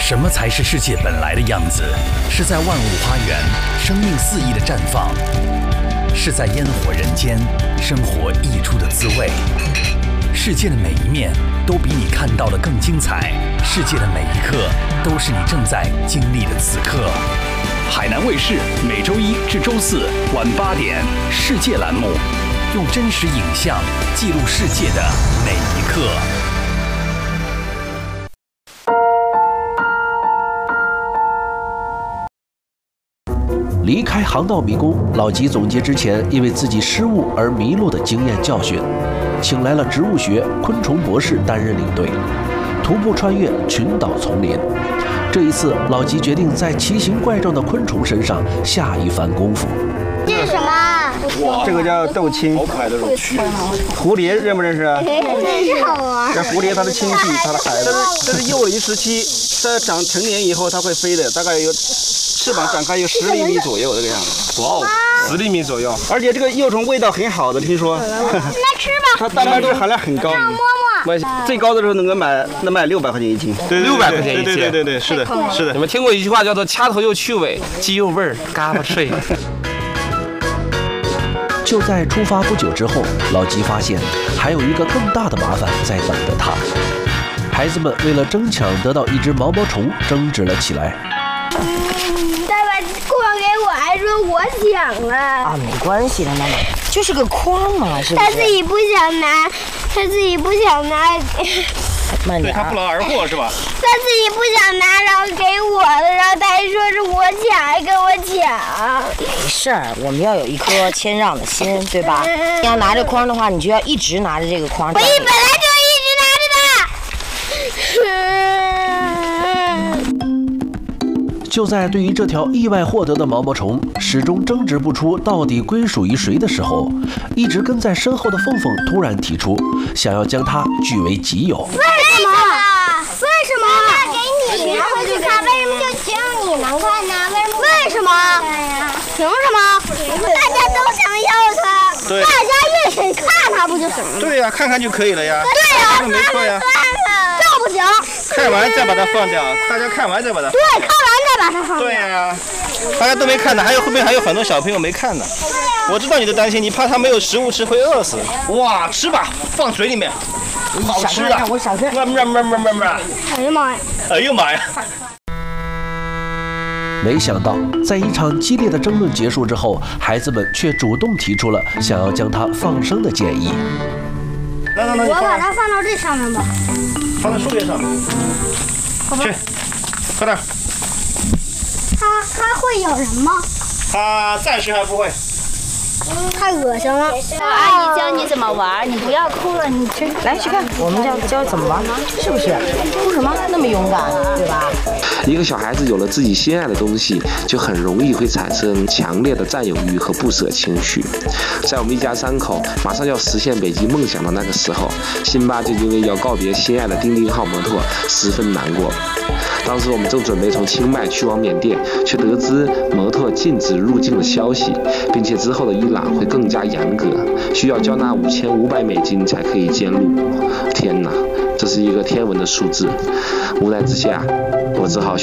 什么才是世界本来的样子？是在万物花园，生命肆意的绽放；是在烟火人间，生活溢出的滋味。世界的每一面都比你看到的更精彩，世界的每一刻都是你正在经历的此刻。海南卫视每周一至周四晚8点，世界栏目，用真实影像记录世界的每一刻。 离开航道迷宫，老吉总结之前因为自己失误而迷路的经验教训，请来了植物学昆虫博士担任领队，徒步穿越群岛丛林。这一次，老吉决定在奇形怪状的昆虫身上下一番功夫。 这是什么？ 这个叫豆青，好可爱的肉蛆。蝴蝶认不认识啊？ 真好玩。 这蝴蝶它的亲戚，它的孩子，这是幼龄时期，在长成年以后它会飞的，大概有翅膀展开有10厘米左右这个样子。哇哦，10厘米左右。而且这个幼虫味道很好的，听说。 来吃吧。 它蛋白质含量很高。 摸摸。 最高的时候能卖600块钱一斤。 对，600块钱一斤。 对，是的，是的。 你们听过一句话叫做“掐头又去尾，鸡又味儿，嘎巴脆”。 就在出发不久之后，老吉发现还有一个更大的麻烦在等着他。孩子们为了争抢得到一只毛毛虫争执了起来。 再把框给我，还说我抢了。 啊，没关系的，妈妈，就是个框嘛，是不是？ 他自己不想拿， 慢点。 他不劳而获是吧？ 他自己不想拿，然后给我的，然后他还说是我抢，还跟我抢。 没事儿，我们要有一颗谦让的心，对吧？你要拿着筐的话，你就要一直拿着这个筐。 我本来就一直拿着的。 就在对于这条意外获得的毛毛虫始终争执不出到底归属于谁的时候，一直跟在身后的凤凤突然提出想要将它据为己有。 为什么？妈妈给你拿回去看，为什么就只有你能看呢？为什么？凭什么？大家都想要它， 对， 大家一起看它不就行了？ 对呀，看看就可以了呀。 对呀， 没错呀。 这不行。 看完再把它放掉，大家看完再把它。 对，看完再把它放掉。 对呀，大家都没看呢，后面还有很多小朋友没看呢。我知道你的担心，你怕他没有食物吃会饿死。哇，吃吧，放嘴里面，好吃啊！ 我少吃。 哎呀妈呀！ 哎呦妈呀！ 没想到，在一场激烈的争论结束之后，孩子们却主动提出了想要将它放生的建议。 来， 我把它放到这上面吧。 放在树叶上。去，快点。 它会咬人吗？ 它暂时还不会。 太恶心了。 阿姨教你怎么玩，你不要哭了，你去来去看，我们教怎么玩，是不是？哭什么？那么勇敢，对吧？ 一个小孩子有了自己心爱的东西，就很容易会产生强烈的占有欲和不舍情绪。在我们一家3口马上要实现北极梦想的那个时候，辛巴就因为要告别心爱的丁丁号摩托十分难过。当时我们正准备从清迈去往缅甸，却得知摩托禁止入境的消息，并且之后的伊朗会更加严格，需要交纳5500美金才可以监入。天哪，这是一个天文的数字！无奈之下，我只好